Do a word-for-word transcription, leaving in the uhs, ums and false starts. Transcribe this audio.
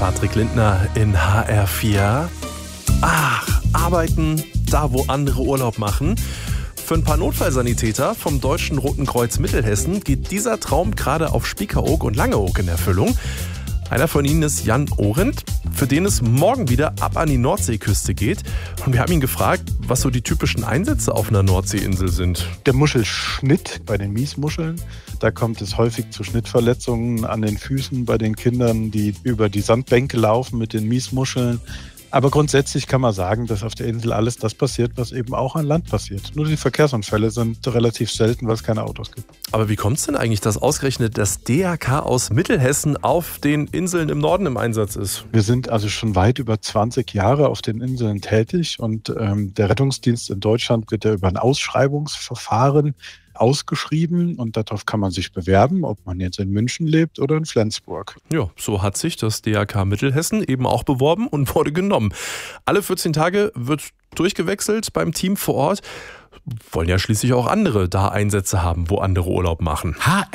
Patrick Lindner in H R vier. Ach, arbeiten da, wo andere Urlaub machen. Für ein paar Notfallsanitäter vom Deutschen Roten Kreuz Mittelhessen geht dieser Traum gerade auf Spiekeroog und Langeoog in Erfüllung. Einer von ihnen ist Jan Orendt, für den es morgen wieder ab an die Nordseeküste geht. Und wir haben ihn gefragt, was so die typischen Einsätze auf einer Nordseeinsel sind. Der Muschelschnitt bei den Miesmuscheln. Da kommt es häufig zu Schnittverletzungen an den Füßen bei den Kindern, die über die Sandbänke laufen mit den Miesmuscheln. Aber grundsätzlich kann man sagen, dass auf der Insel alles das passiert, was eben auch an Land passiert. Nur die Verkehrsunfälle sind relativ selten, weil es keine Autos gibt. Aber wie kommt es denn eigentlich, dass ausgerechnet das D R K aus Mittelhessen auf den Inseln im Norden im Einsatz ist? Wir sind also schon weit über zwanzig Jahre auf den Inseln tätig und ähm, der Rettungsdienst in Deutschland wird ja über ein Ausschreibungsverfahren ausgeschrieben und darauf kann man sich bewerben, ob man jetzt in München lebt oder in Flensburg. Ja, so hat sich das D R K Mittelhessen eben auch beworben und wurde genommen. Alle vierzehn Tage wird durchgewechselt beim Team vor Ort. Wollen ja schließlich auch andere da Einsätze haben, wo andere Urlaub machen.